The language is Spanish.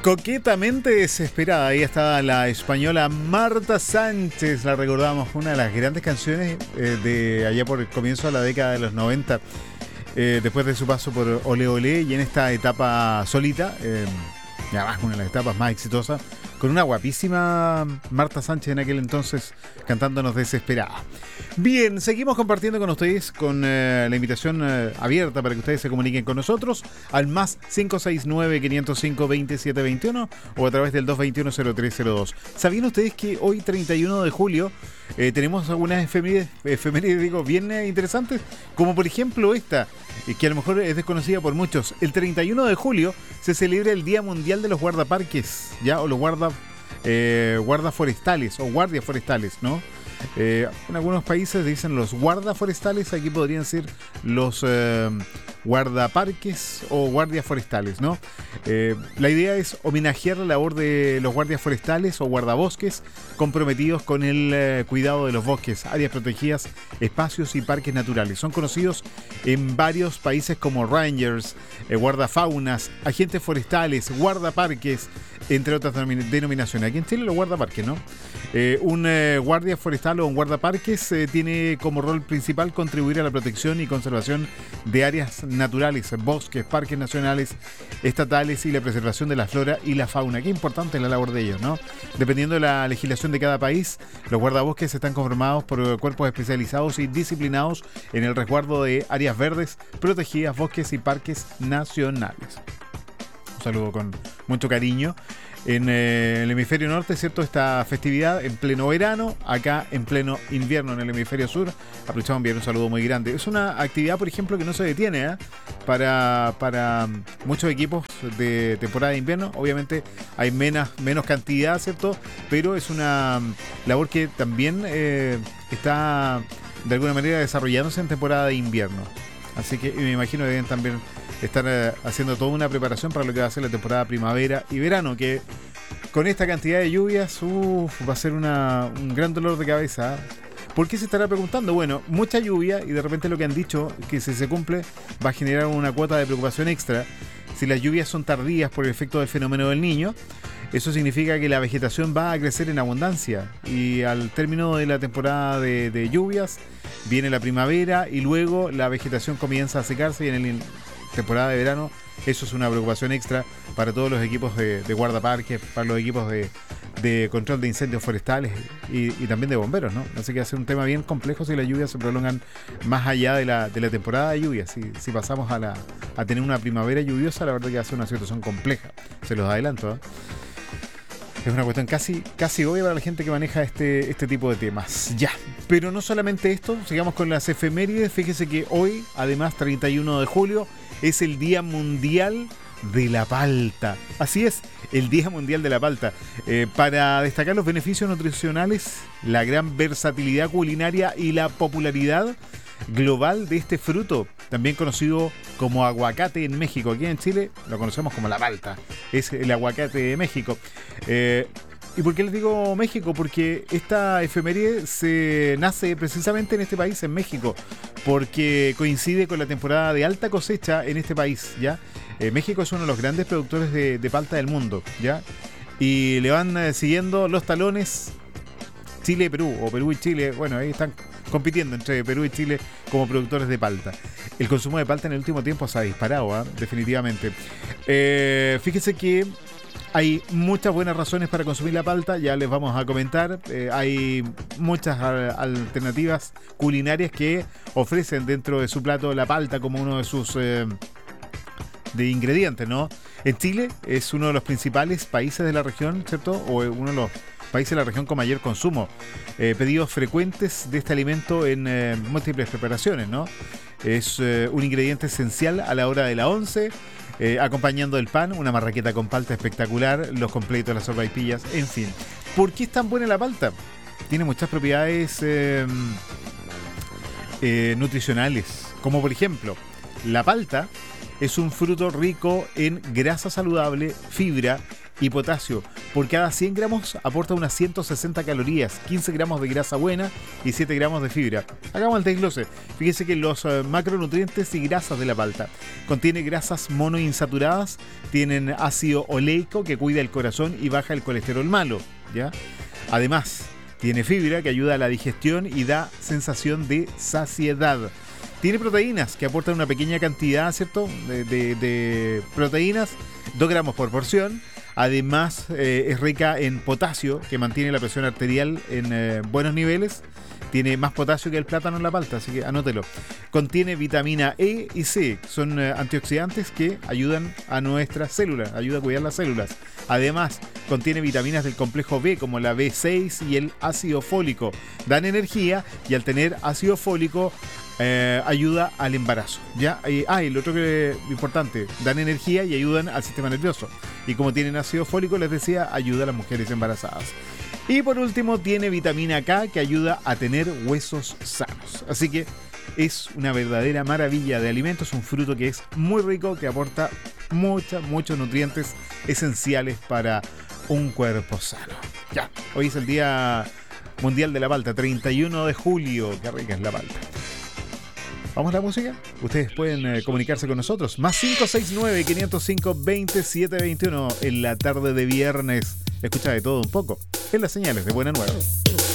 Coquetamente desesperada, ahí estaba la española Marta Sánchez, la recordamos, una de las grandes canciones de allá por el comienzo de la década de los 90, después de su paso por Ole Ole y en esta etapa solita, y además una de las etapas más exitosas, con una guapísima Marta Sánchez en aquel entonces cantándonos Desesperada. Bien, seguimos compartiendo con ustedes con la invitación abierta para que ustedes se comuniquen con nosotros al más 569-505-2721 o a través del 221-0302. ¿Sabían ustedes que hoy 31 de julio tenemos algunas efemérides bien interesantes? Como por ejemplo esta, que a lo mejor es desconocida por muchos. El 31 de julio se celebra el Día Mundial de los Guardaparques, ¿ya? O los guardaforestales o guardias forestales, ¿no? En algunos países dicen los guardaforestales, aquí podrían ser los guardaparques o guardias forestales, ¿no? La idea es homenajear la labor de los guardias forestales o guardabosques comprometidos con el cuidado de los bosques, áreas protegidas, espacios y parques naturales. Son conocidos en varios países como rangers, guardafaunas, agentes forestales, guardaparques, entre otras denominaciones. Aquí en Chile los guardaparques, ¿no? Un guardia forestal o un guardaparques tiene como rol principal contribuir a la protección y conservación de áreas naturales, bosques, parques nacionales, estatales y la preservación de la flora y la fauna. Qué importante es la labor de ellos, ¿no? Dependiendo de la legislación de cada país, los guardabosques están conformados por cuerpos especializados y disciplinados en el resguardo de áreas verdes, protegidas, bosques y parques nacionales. Un saludo con mucho cariño. En el hemisferio norte, ¿cierto? Esta festividad en pleno verano, acá en pleno invierno en el hemisferio sur. Aprovechamos enviar un saludo muy grande. Es una actividad, por ejemplo, que no se detiene para muchos equipos de temporada de invierno. Obviamente hay menos cantidad, ¿cierto? Pero es una labor que también está de alguna manera desarrollándose en temporada de invierno. Así que me imagino que deben también estar haciendo toda una preparación para lo que va a ser la temporada primavera y verano, que con esta cantidad de lluvias va a ser un gran dolor de cabeza. ¿Por qué se estará preguntando? Bueno, mucha lluvia y de repente lo que han dicho, que si se cumple va a generar una cuota de preocupación extra. Si las lluvias son tardías por el efecto del fenómeno del Niño, eso significa que la vegetación va a crecer en abundancia y al término de la temporada de lluvias viene la primavera y luego la vegetación comienza a secarse y en el temporada de verano eso es una preocupación extra para todos los equipos de guardaparques, para los equipos de control de incendios forestales y también de bomberos, ¿no? Así que va a ser un tema bien complejo si las lluvias se prolongan más allá de la temporada de lluvias. Si pasamos a tener una primavera lluviosa, la verdad que va a ser una situación compleja, se los adelanto, ¿eh? Es una cuestión casi obvia para la gente que maneja este tipo de temas. Ya, pero no solamente esto, sigamos con las efemérides. Fíjese que hoy, además, 31 de julio, es el Día Mundial de la Palta. Así es, el Día Mundial de la Palta. Para destacar los beneficios nutricionales, la gran versatilidad culinaria y la popularidad global de este fruto, también conocido como aguacate en México. Aquí en Chile lo conocemos como la palta, es el aguacate de México. ¿Y por qué les digo México? Porque esta efeméride se nace precisamente en este país, en México, porque coincide con la temporada de alta cosecha en este país, ¿ya? México es uno de los grandes productores de palta del mundo, ¿ya? Y le van siguiendo los talones Chile y Perú, o Perú y Chile. Bueno, ahí están compitiendo entre Perú y Chile como productores de palta. El consumo de palta en el último tiempo se ha disparado, definitivamente. Fíjese que hay muchas buenas razones para consumir la palta, ya les vamos a comentar. Hay muchas alternativas culinarias que ofrecen dentro de su plato la palta como uno de sus de ingredientes, ¿no? En Chile es uno de los principales países de la región, ¿cierto? O uno de los países de la región con mayor consumo. Pedidos frecuentes de este alimento en múltiples preparaciones, ¿no? Es un ingrediente esencial a la hora de la once, acompañando el pan, una marraqueta con palta espectacular, los completos, las sopaipillas, en fin. ¿Por qué es tan buena la palta? Tiene muchas propiedades nutricionales, como por ejemplo, la palta es un fruto rico en grasa saludable, fibra y potasio. Por cada 100 gramos aporta unas 160 calorías, 15 gramos de grasa buena y 7 gramos de fibra. Hagamos el desglose. Fíjense que los macronutrientes y grasas de la palta contiene grasas monoinsaturadas, tienen ácido oleico que cuida el corazón y baja el colesterol malo, ¿ya? Además, tiene fibra que ayuda a la digestión y da sensación de saciedad. Tiene proteínas que aportan una pequeña cantidad, ¿cierto?, de proteínas, 2 gramos por porción. Además, es rica en potasio, que mantiene la presión arterial en buenos niveles. Tiene más potasio que el plátano en la palta, así que anótelo. Contiene vitamina E y C, son antioxidantes que ayudan a nuestras células, ayuda a cuidar las células. Además, contiene vitaminas del complejo B, como la B6 y el ácido fólico. Dan energía y al tener ácido fólico, ayuda al embarazo, ¿ya? Y lo otro que es importante, dan energía y ayudan al sistema nervioso. Y como tienen ácido fólico, les decía, ayuda a las mujeres embarazadas. Y por último, tiene vitamina K que ayuda a tener huesos sanos. Así que es una verdadera maravilla de alimentos, un fruto que es muy rico, que aporta muchos nutrientes esenciales para un cuerpo sano. Ya, hoy es el Día Mundial de la Palta, 31 de julio. Qué rica es la palta. ¿Vamos a la música? Ustedes pueden comunicarse con nosotros. Más 569-505-2721 en la tarde de viernes. Escucha de todo un poco en las señales de Buena Nueva.